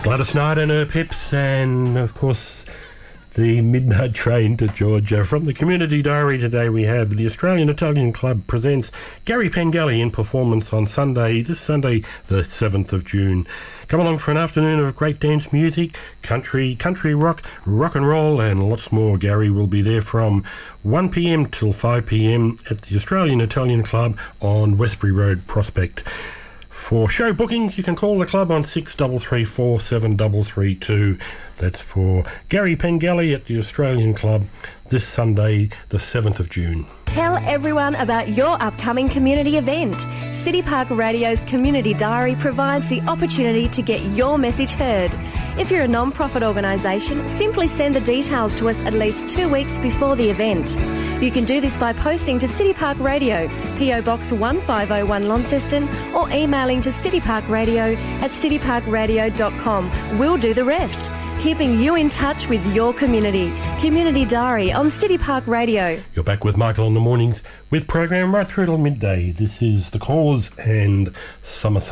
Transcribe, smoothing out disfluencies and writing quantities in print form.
Gladys Knight and her Pips, and of course the Midnight Train to Georgia. From the Community Diary today we have the Australian Italian Club presents Gary Pengelly in performance on this Sunday the 7th of June. Come along for an afternoon of great dance music, country rock, rock and roll and lots more. Gary will be there from 1pm till 5pm at the Australian Italian Club on Westbury Road, Prospect. For show bookings, you can call the club on 6334 7332. That's for Gary Pengelly at the Australian Club this Sunday, the 7th of June. Tell everyone about your upcoming community event. City Park Radio's Community Diary provides the opportunity to get your message heard. If you're a non-profit organisation, simply send the details to us at least 2 weeks before the event. You can do this by posting to City Park Radio, PO Box 1501 Launceston, or emailing to cityparkradio@cityparkradio.com. We'll do the rest, keeping you in touch with your community. Community Diary on City Park Radio. You're back with Michael in the mornings with program right through till midday. This is The Cause and Summer